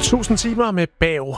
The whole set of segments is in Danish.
1000 timer med Bav.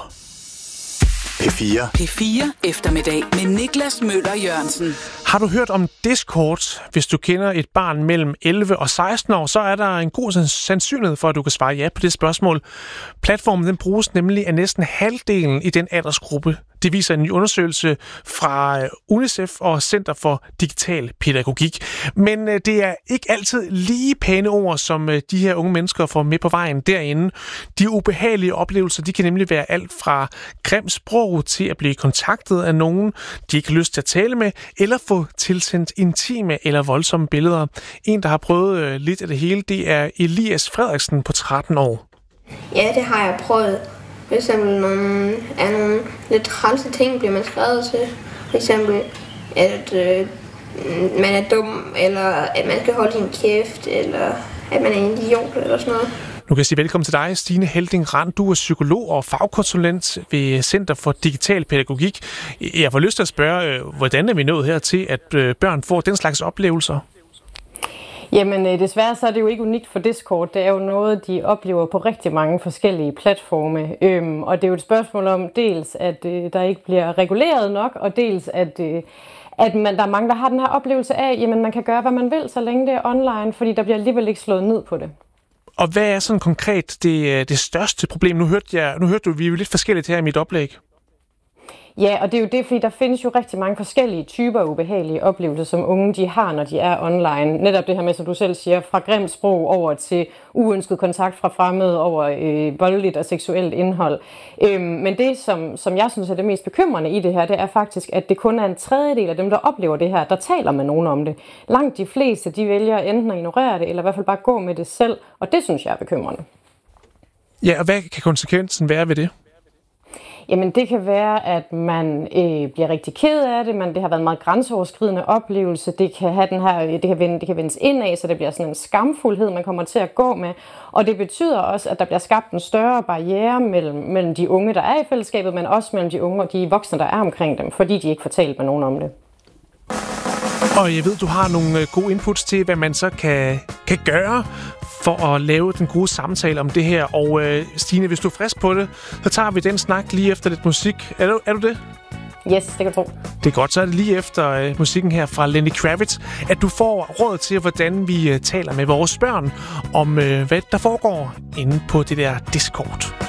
P4 eftermiddag med Niklas Møller Jørgensen. Har du hørt om Discord? Hvis du kender et barn mellem 11 og 16 år, så er der en god sandsynlighed for, at du kan svare ja på det spørgsmål. Platformen den bruges nemlig af næsten halvdelen i den aldersgruppe. Det viser en ny undersøgelse fra UNICEF og Center for Digital Pædagogik. Men det er ikke altid lige pæne ord, som de her unge mennesker får med på vejen derinde. De ubehagelige oplevelser, de kan nemlig være alt fra grimt sprog til at blive kontaktet af nogen, de ikke har lyst til at tale med, eller få tilsendt intime eller voldsomme billeder. En, der har prøvet lidt af det hele, det er Elias Frederiksen på 13 år. Ja, det har jeg prøvet. For eksempel nogle lidt trælse ting bliver man skrevet til. For eksempel, at man er dum, eller at man skal holde sin kæft, eller at man er en idiot, eller sådan noget. Nu kan jeg sige velkommen til dig, Stine Helding Rand. Du er psykolog og fagkonsulent ved Center for Digital Pædagogik. Jeg får lyst til at spørge, hvordan er vi nået her til, at børn får den slags oplevelser? Jamen desværre så er det jo ikke unikt for Discord. Det er jo noget, de oplever på rigtig mange forskellige platforme. Og det er jo et spørgsmål om dels, at der ikke bliver reguleret nok, og dels, at der er mange, der har den her oplevelse af, jamen man kan gøre, hvad man vil, så længe det er online, fordi der bliver alligevel ikke slået ned på det. Og hvad er sådan konkret det største problem? Nu hørte du, vi er jo lidt forskelligt her i mit oplæg. Ja, og det er jo det, fordi der findes jo rigtig mange forskellige typer af ubehagelige oplevelser, som unge de har, når de er online. Netop det her med, som du selv siger, fra grimt sprog over til uønsket kontakt fra fremmede, over voldeligt og seksuelt indhold. Men det, som jeg synes er det mest bekymrende i det her, det er faktisk, at det kun er en tredjedel af dem, der oplever det her, der taler med nogen om det. Langt de fleste, de vælger enten at ignorere det, eller i hvert fald bare gå med det selv, og det synes jeg er bekymrende. Ja, og hvad kan konsekvensen være ved det? Jamen det kan være, at man bliver rigtig ked af det, men det har været en meget grænseoverskridende oplevelse. Det kan have det kan vendes indad, så det bliver sådan en skamfuldhed, man kommer til at gå med. Og det betyder også, at der bliver skabt en større barriere mellem de unge, der er i fællesskabet, men også mellem de unge og de voksne, der er omkring dem, fordi de ikke får talt med nogen om det. Og jeg ved, du har nogle gode inputs til, hvad man så kan gøre for at lave den gode samtale om det her. Og Stine, hvis du er frisk på det, så tager vi den snak lige efter lidt musik. Er du det? Yes, det kan du tro. Det er godt, så er det lige efter musikken her fra Lenny Kravitz, at du får råd til, hvordan vi taler med vores børn om, hvad der foregår inde på det der Discord.